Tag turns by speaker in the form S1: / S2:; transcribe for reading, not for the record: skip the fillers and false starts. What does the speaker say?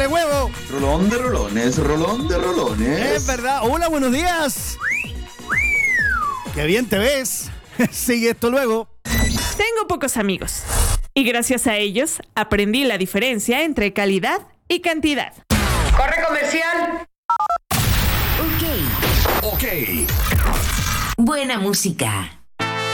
S1: Échale huevo.
S2: Rolón de rolones, rolón de rolones.
S1: Es verdad. Hola, buenos días. Qué bien te ves. Sigue esto luego.
S3: Tengo pocos amigos y gracias a ellos aprendí la diferencia entre calidad y cantidad.
S4: ¡Corre comercial!
S5: Ok. Buena música.